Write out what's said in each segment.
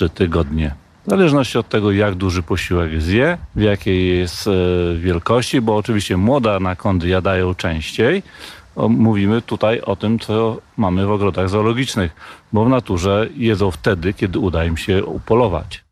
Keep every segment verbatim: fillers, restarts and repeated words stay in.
trzy tygodnie. W zależności od tego, jak duży posiłek zje, w jakiej jest wielkości, bo oczywiście młode anakondy jadają częściej. Mówimy tutaj o tym, co mamy w ogrodach zoologicznych, bo w naturze jedzą wtedy, kiedy uda im się upolować.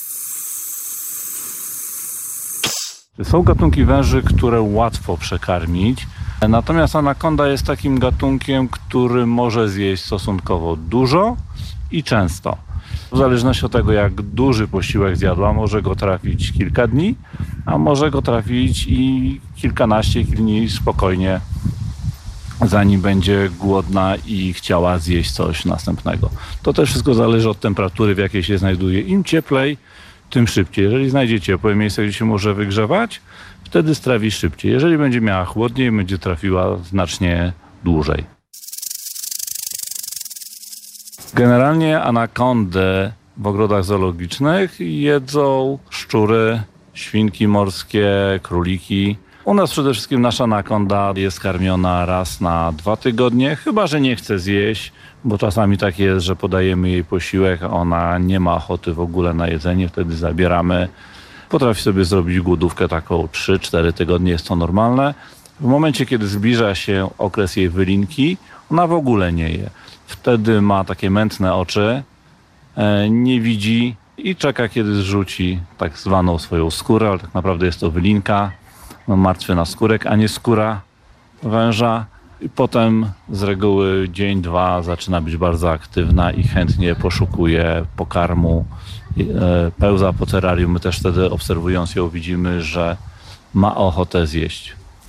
Są gatunki węży, które łatwo przekarmić, natomiast anakonda jest takim gatunkiem, który może zjeść stosunkowo dużo i często. W zależności od tego, jak duży posiłek zjadła, może go trafić kilka dni, a może go trafić i kilkanaście dni spokojnie, zanim będzie głodna i chciała zjeść coś następnego. To też wszystko zależy od temperatury, w jakiej się znajduje. Im cieplej, tym szybciej. Jeżeli znajdzie ciepłe miejsce, gdzie się może wygrzewać, wtedy strawi szybciej. Jeżeli będzie miała chłodniej, będzie trafiła znacznie dłużej. Generalnie anakondy w ogrodach zoologicznych jedzą szczury, świnki morskie, króliki. U nas przede wszystkim nasza anakonda jest karmiona raz na dwa tygodnie, chyba że nie chce zjeść, bo czasami tak jest, że podajemy jej posiłek, a ona nie ma ochoty w ogóle na jedzenie, wtedy zabieramy. Potrafi sobie zrobić głodówkę taką trzy cztery tygodnie, jest to normalne. W momencie, kiedy zbliża się okres jej wylinki, ona w ogóle nie je. Wtedy ma takie mętne oczy, nie widzi i czeka, kiedy zrzuci tak zwaną swoją skórę, ale tak naprawdę jest to wylinka, no martwy naskórek, a nie skóra węża. I potem z reguły dzień, dwa zaczyna być bardzo aktywna i chętnie poszukuje pokarmu, pełza po terrarium. My też wtedy, obserwując ją, widzimy, że ma ochotę zjeść.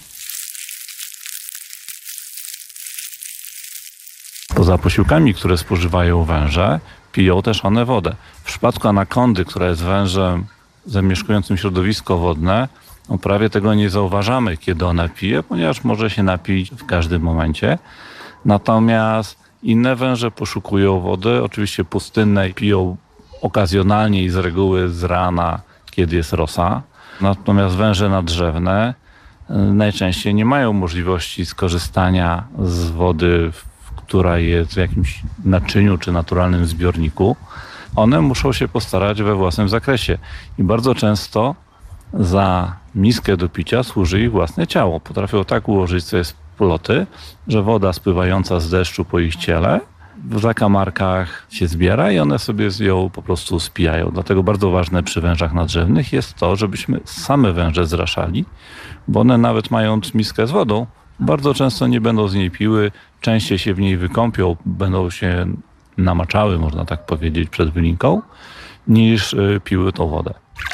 Poza posiłkami, które spożywają węże, piją też one wodę. W przypadku anakondy, która jest wężem zamieszkującym środowisko wodne, no prawie tego nie zauważamy, kiedy ona pije, ponieważ może się napić w każdym momencie. Natomiast inne węże poszukują wody, oczywiście pustynne, piją okazjonalnie i z reguły z rana, kiedy jest rosa. Natomiast węże nadrzewne najczęściej nie mają możliwości skorzystania z wody, która jest w jakimś naczyniu czy naturalnym zbiorniku. One muszą się postarać we własnym zakresie i bardzo często za miskę do picia służy ich własne ciało. Potrafią tak ułożyć sobie sploty, że woda spływająca z deszczu po ich ciele w zakamarkach się zbiera i one sobie ją po prostu spijają. Dlatego bardzo ważne przy wężach nadrzewnych jest to, żebyśmy same węże zraszali, bo one nawet mając miskę z wodą, bardzo często nie będą z niej piły, częściej się w niej wykąpią, będą się namaczały, można tak powiedzieć, przed wylinką, niż piły tą wodę.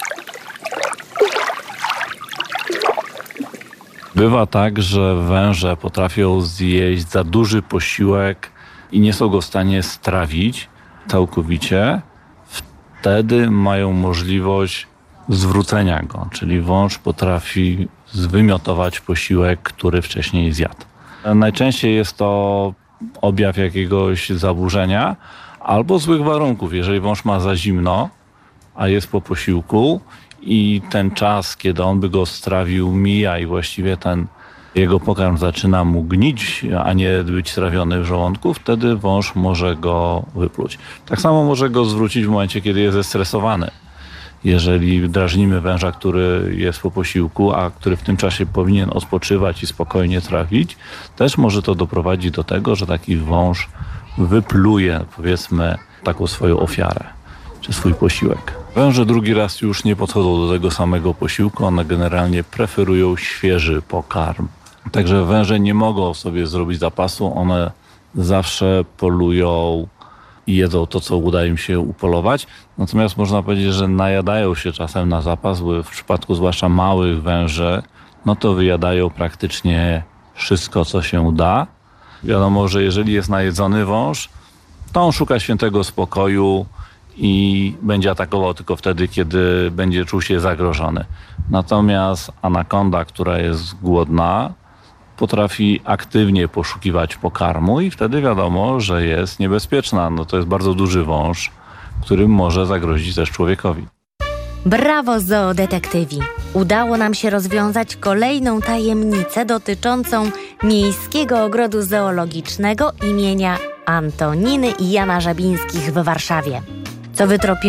Bywa tak, że węże potrafią zjeść za duży posiłek i nie są go w stanie strawić całkowicie. Wtedy mają możliwość zwrócenia go, czyli wąż potrafi zwymiotować posiłek, który wcześniej zjadł. Najczęściej jest to objaw jakiegoś zaburzenia albo złych warunków. Jeżeli wąż ma za zimno, a jest po posiłku i ten czas, kiedy on by go strawił, mija i właściwie ten jego pokarm zaczyna mu gnić, a nie być trawiony w żołądku, wtedy wąż może go wypluć. Tak samo może go zwrócić w momencie, kiedy jest zestresowany. Jeżeli drażnimy węża, który jest po posiłku, a który w tym czasie powinien odpoczywać i spokojnie trawić, też może to doprowadzić do tego, że taki wąż wypluje, powiedzmy, taką swoją ofiarę, czy swój posiłek. Węże drugi raz już nie podchodzą do tego samego posiłku, one generalnie preferują świeży pokarm. Także węże nie mogą sobie zrobić zapasu, one zawsze polują i jedzą to, co uda im się upolować. Natomiast można powiedzieć, że najadają się czasem na zapas, bo w przypadku zwłaszcza małych węży, no to wyjadają praktycznie wszystko, co się da. Wiadomo, że jeżeli jest najedzony wąż, to on szuka świętego spokoju i będzie atakował tylko wtedy, kiedy będzie czuł się zagrożony. Natomiast anakonda, która jest głodna, potrafi aktywnie poszukiwać pokarmu i wtedy wiadomo, że jest niebezpieczna. No to jest bardzo duży wąż, którym może zagrozić też człowiekowi. Brawo, zoodetektywi! Udało nam się rozwiązać kolejną tajemnicę dotyczącą Miejskiego Ogrodu Zoologicznego imienia Antoniny i Jana Żabińskich w Warszawie. Co wytropimy